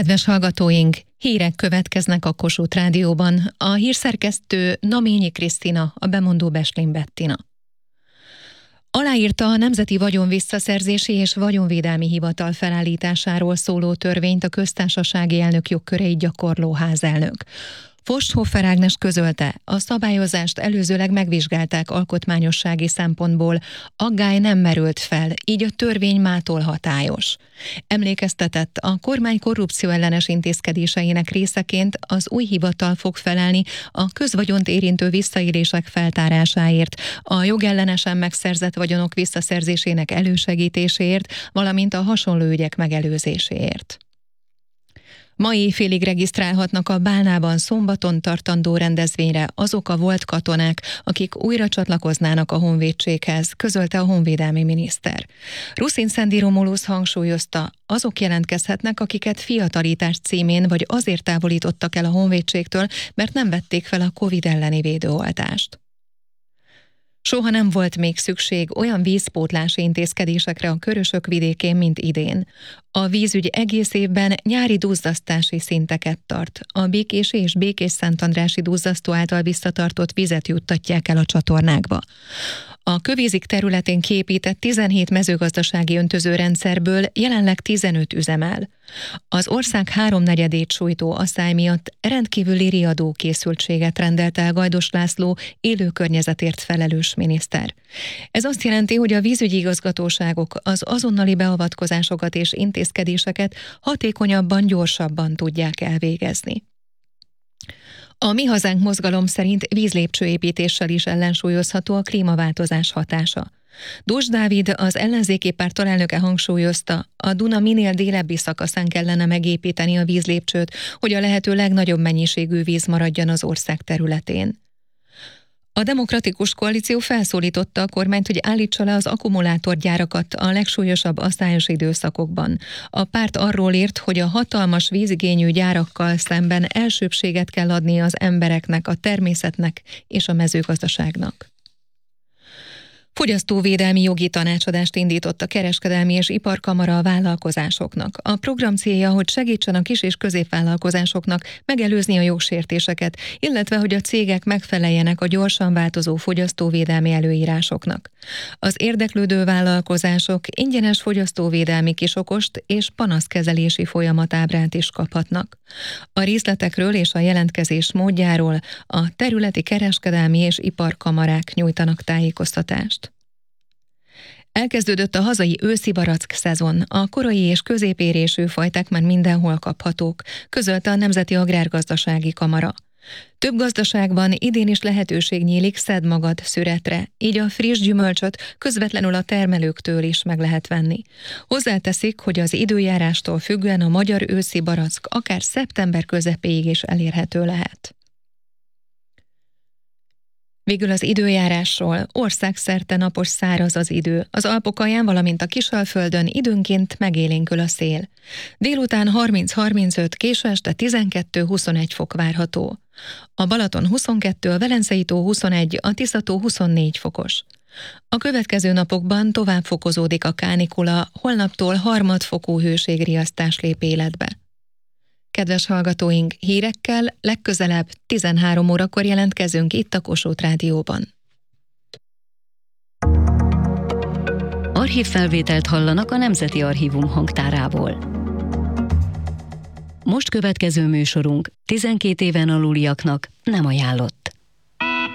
Kedves hallgatóink, hírek következnek a Kossuth Rádióban. A hírszerkesztő Naményi Krisztina, a bemondó Beslin Bettina. Aláírta a Nemzeti Vagyonvisszaszerzési és Vagyonvédelmi Hivatal felállításáról szóló törvényt a köztársasági elnök jogköreit gyakorló házelnök. Forsthoffer Ágnes közölte, a szabályozást előzőleg megvizsgálták alkotmányossági szempontból, aggály nem merült fel, így a törvény mától hatályos. Emlékeztetett, a kormány korrupcióellenes intézkedéseinek részeként az új hivatal fog felelni a közvagyont érintő visszaélések feltárásáért, a jogellenesen megszerzett vagyonok visszaszerzésének elősegítéséért, valamint a hasonló ügyek megelőzéséért. Ma éjfélig regisztrálhatnak a Bálnában szombaton tartandó rendezvényre azok a volt katonák, akik újra csatlakoznának a honvédséghez, közölte a honvédelmi miniszter. Ruszin Szendi Romulusz hangsúlyozta, azok jelentkezhetnek, akiket fiatalítás címén vagy azért távolítottak el a honvédségtől, mert nem vették fel a Covid elleni védőoltást. Soha nem volt még szükség olyan vízpótlási intézkedésekre a Körösök vidékén, mint idén. A vízügy egész évben nyári duzzasztási szinteket tart. A Békési és Békés-Szentandrási duzzasztó által visszatartott vizet juttatják el a csatornákba. A Kövízik területén kiépített 17 mezőgazdasági öntözőrendszerből jelenleg 15 üzemel. Az ország 3/4-ét sújtó asszály miatt rendkívüli riadó készültséget rendelt el Gajdos László élőkörnyezetért felelős miniszter. Ez azt jelenti, hogy a vízügyi igazgatóságok az azonnali beavatkozásokat és intézkedéseket hatékonyabban, gyorsabban tudják elvégezni. A Mi Hazánk mozgalom szerint vízlépcsőépítéssel is ellensúlyozható a klímaváltozás hatása. Dós Dávid, az ellenzéki párt alelnöke hangsúlyozta, a Duna minél délebbi szakaszán kellene megépíteni a vízlépcsőt, hogy a lehető legnagyobb mennyiségű víz maradjon az ország területén. A Demokratikus Koalíció felszólította a kormányt, hogy állítsa le az akkumulátorgyárakat a legsúlyosabb asszályos időszakokban. A párt arról írt, hogy a hatalmas vízigényű gyárakkal szemben elsőbbséget kell adni az embereknek, a természetnek és a mezőgazdaságnak. Fogyasztóvédelmi jogi tanácsadást indított a Kereskedelmi és Iparkamara a vállalkozásoknak. A program célja, hogy segítsen a kis- és középvállalkozásoknak megelőzni a jogsértéseket, illetve hogy a cégek megfeleljenek a gyorsan változó fogyasztóvédelmi előírásoknak. Az érdeklődő vállalkozások ingyenes fogyasztóvédelmi kisokost és panaszkezelési folyamatábrát is kaphatnak. A részletekről és a jelentkezés módjáról a területi kereskedelmi és iparkamarák nyújtanak tájékoztatást. Elkezdődött a hazai őszi barack szezon. A korai és középérésű fajták már mindenhol kaphatók, közölte a Nemzeti Agrárgazdasági Kamara. Több gazdaságban idén is lehetőség nyílik szedd magad szüretre, így a friss gyümölcsöt közvetlenül a termelőktől is meg lehet venni. Hozzáteszik, hogy az időjárástól függően a magyar őszi barack akár szeptember közepéig is elérhető lehet. Végül az időjárásról. Országszerte napos száraz az idő. Az Alpokalján, valamint a Kisalföldön időnként megélénkül a szél. Délután 30-35, késő este 12-21 fok várható. A Balaton 22, a Velencei-tó 21, a Tisza-tó 24 fokos. A következő napokban tovább fokozódik a kánikula, holnaptól harmadfokú hőségriasztás lép életbe. Kedves hallgatóink, hírekkel legközelebb 13 órakor jelentkezünk itt a Kossuth Rádióban. Archívfelvételt hallanak a Nemzeti Archívum hangtárából. Most következő műsorunk 12 éven aluliaknak nem ajánlott.